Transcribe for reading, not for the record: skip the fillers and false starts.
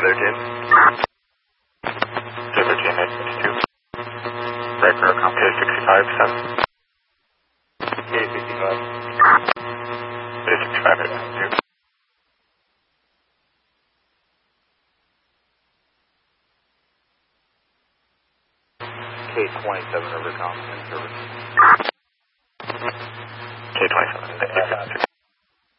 there, James. Silver Team 862. Breaker, K65, 7. K65. K65, 892. K27 over com in service. K27,